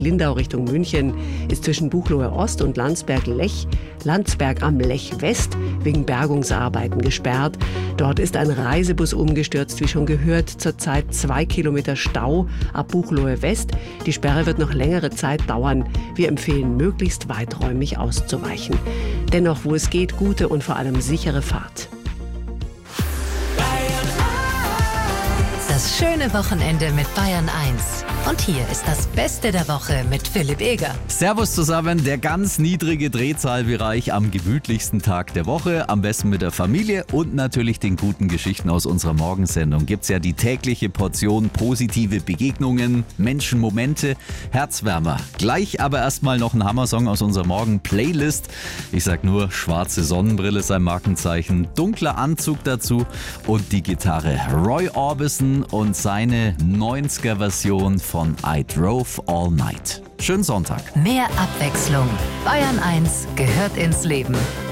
Lindau Richtung München ist zwischen Buchloe Ost und Landsberg am Lech West wegen Bergungsarbeiten gesperrt. Dort ist ein Reisebus umgestürzt, wie schon gehört. Zurzeit 2 Kilometer Stau ab Buchloe West. Die Sperre wird noch längere Zeit dauern. Wir empfehlen, möglichst weiträumig auszuweichen. Dennoch, wo es geht, gute und vor allem sichere Fahrt. Das schöne Wochenende mit Bayern 1. Und hier ist das Beste der Woche mit Philipp Eger. Servus zusammen, der ganz niedrige Drehzahlbereich am gemütlichsten Tag der Woche. Am besten mit der Familie und natürlich den guten Geschichten aus unserer Morgensendung. Gibt's ja die tägliche Portion positive Begegnungen, Menschenmomente, Herzwärmer. Gleich aber erstmal noch ein Hammersong aus unserer Morgen-Playlist. Ich sag nur, schwarze Sonnenbrille sein Markenzeichen, dunkler Anzug dazu und die Gitarre. Roy Orbison und seine 90er-Version von I Drove All Night. Schönen Sonntag. Mehr Abwechslung. Bayern 1 gehört ins Leben.